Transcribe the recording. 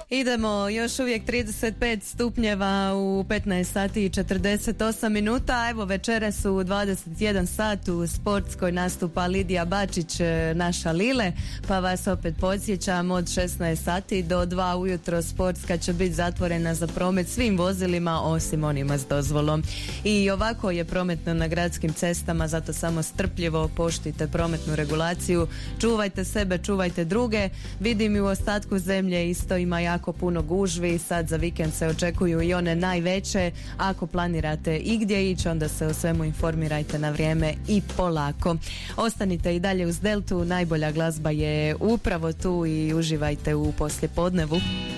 Idemo, još uvijek 35 stupnjeva u 15 sati i 48 minuta. Evo, večere su 21 sat, u Sportskoj nastupa Lidija Bačić, naša Lile, pa vas opet podsjećam, od 16 sati do 2 ujutro Sportska će biti zatvorena za promet svim vozilima osim onima s dozvolom. I ovako je prometno na gradskim cestama, zato samo strpljivo poštujte prometnu regulaciju, čuvajte sebe, čuvajte druge. Vidim i u ostatku zemlje isto ima jako puno gužvi, sad za vikend se očekuju i one najveće. Ako planirate i gdje ići, onda se o svemu informirajte na vrijeme i polako. Ostanite i dalje uz Deltu, najbolja glazba je upravo tu i uživajte u poslijepodnevu.